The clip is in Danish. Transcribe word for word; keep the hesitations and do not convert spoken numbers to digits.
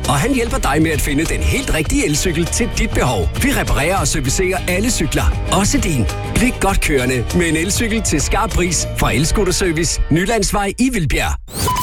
og han hjælper dig med at finde den helt rigtige elcykel til dit behov. Vi reparerer og servicerer alle cykler, også din. Bliv godt kørende med en elcykel til skarp pris fra Elscooter Service, Nylandsvej i Vildbjerg.